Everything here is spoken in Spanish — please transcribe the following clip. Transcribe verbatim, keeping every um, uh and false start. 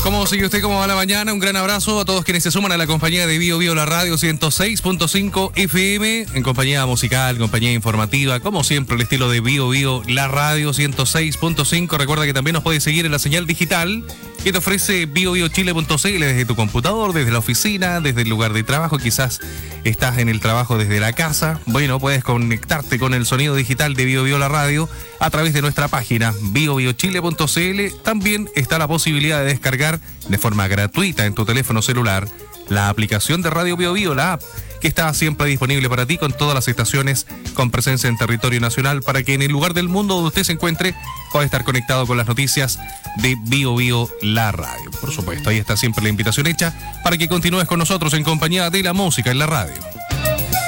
¿Cómo sigue usted? ¿Cómo va la mañana? Un gran abrazo a todos quienes se suman a la compañía de Bio Bio La Radio ciento seis punto cinco F M, en compañía musical, compañía informativa, como siempre el estilo de Bio Bio La Radio ciento seis punto cinco. Recuerda que también nos puedes seguir en la señal digital que te ofrece bio bio chile punto c l desde tu computador, desde la oficina, desde el lugar de trabajo. Quizás estás en el trabajo desde la casa. Bueno, puedes conectarte con el sonido digital de Bio Bio La Radio a través de nuestra página bio bio chile punto c l. También está la posibilidad de descargar de forma gratuita en tu teléfono celular la aplicación de Radio Bio Bio, la app, que está siempre disponible para ti con todas las estaciones con presencia en territorio nacional, para que en el lugar del mundo donde usted se encuentre pueda estar conectado con las noticias de Bio Bio La Radio. Por supuesto, ahí está siempre la invitación hecha para que continúes con nosotros en compañía de la música en la radio.